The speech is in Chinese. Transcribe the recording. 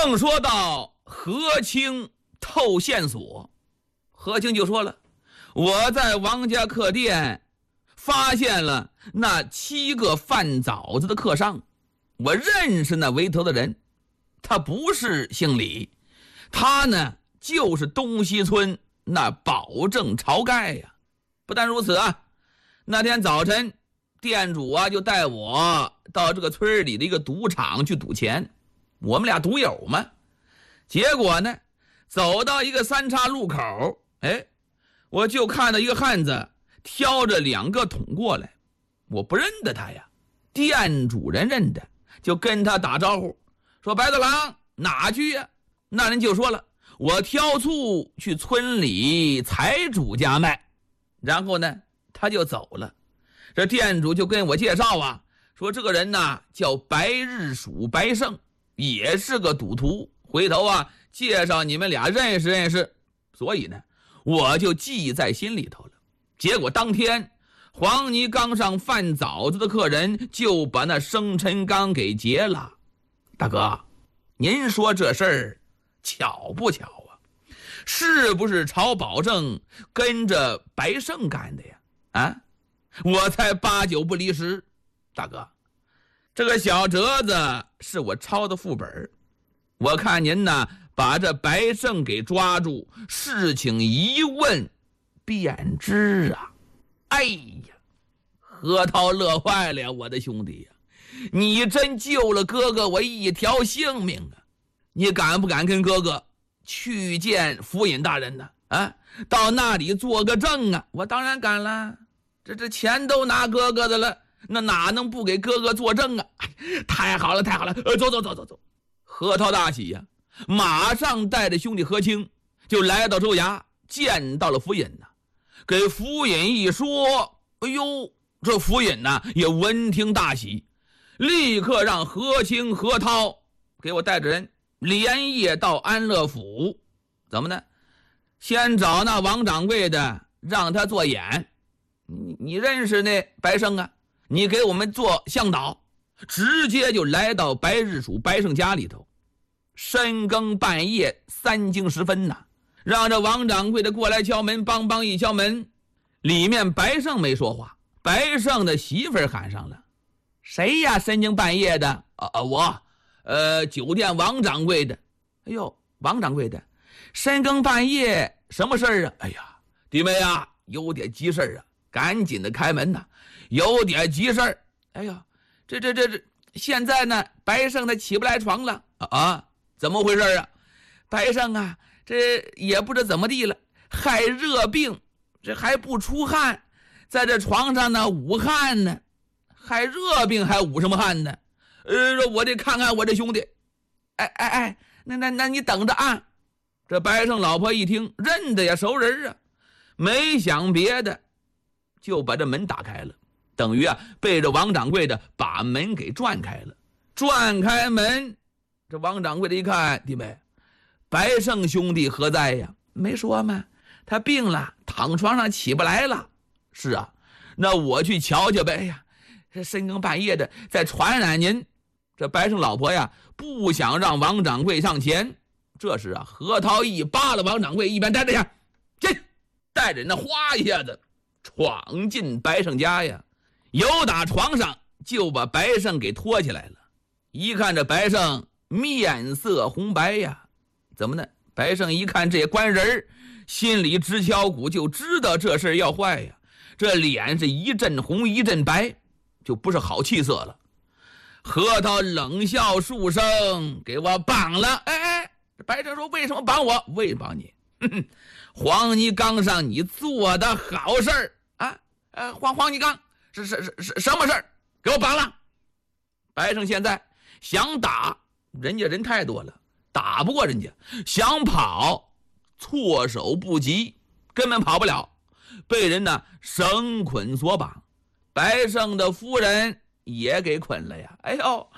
正说到何清透线索，何清就说了，我在王家客店发现了那7个饭枣子的客商，我认识那围头的人，他不是姓李，他呢就是东西村那保证晁盖呀。不但如此啊，那天早晨店主啊就带我到这个村里的一个赌场去赌钱，我们俩赌友嘛。结果呢走到一个3岔路口，我就看到一个汉子挑着2个桶过来，我不认得他呀，店主人认得，就跟他打招呼说，白大郎哪去呀？那人就说了，我挑醋去村里财主家卖。然后呢他就走了。这店主就跟我介绍啊，说这个人呢叫白日鼠白胜，也是个赌徒，回头啊介绍你们俩认识认识。所以呢我就记在心里头了。结果当天黄泥缸上饭枣子的客人就把那生辰缸给劫了。大哥，您说这事儿巧不巧啊？是不是曹保正跟着白胜干的呀？啊，我才8、9不离10。大哥，这个小折子是我抄的副本，我看您呢把这白胜给抓住，事情一问便知啊。哎呀，何涛乐坏了呀，我的兄弟呀，你真救了哥哥我一条性命啊！你敢不敢跟哥哥去见府尹大人呢？啊，到那里做个证啊？我当然敢了，这钱都拿哥哥的了，那哪能不给哥哥做证啊？太好了太好了，走。何涛大喜呀，马上带着兄弟何清就来到州衙，见到了府尹呢。给府尹一说，哎呦，这府尹呢也闻听大喜，立刻让何清何涛给我带着人连夜到安乐府。怎么呢？先找那王掌柜的，让他做眼。你认识那白胜啊？你给我们做向导。直接就来到白日鼠白胜家里头。深更半夜3更时分呐，让这王掌柜的过来敲门，梆梆一敲门，里面白胜没说话，白胜的媳妇儿喊上了，谁呀？深更半夜的？我酒店王掌柜的。哎呦，王掌柜的，深更半夜什么事儿啊？哎呀，弟妹啊，有点急事儿啊，赶紧的开门呐，有点急事儿。哎呀，这现在呢白胜他起不来床了啊，怎么回事啊？白胜啊，这也不知怎么地了，害热病，这还不出汗，在这床上呢捂汗呢。害热病还捂什么汗呢？我得看看我这兄弟。那你等着啊。这白胜老婆一听，认得呀，熟人啊，没想别的，就把这门打开了，等于啊被这王掌柜的把门给转开了。转开门，这王掌柜的一看，弟妹，白胜兄弟何在呀？没说吗？他病了，躺床上起不来了。是啊，那我去瞧瞧呗。哎呀，这深更半夜的再传染您。这白胜老婆呀不想让王掌柜上前。这时啊，何涛一扒了王掌柜一边，带着呀，进，带着人那哗一下子闯进白胜家呀，由打床上就把白胜给拖起来了。一看这白胜面色红白呀，怎么呢？白胜一看这官人，心里直敲鼓，就知道这事要坏呀。这脸是一阵红一阵白，就不是好气色了。何涛冷笑数声，给我绑了。白胜说，为什么绑我？为绑你？黄泥缸上你做的好事儿啊！黄泥缸是什么事儿？给我绑了。白胜现在想打人家人太多了，打不过人家，想跑措手不及，根本跑不了，被人呢绳捆索绑。白胜的夫人也给捆了呀。哎呦，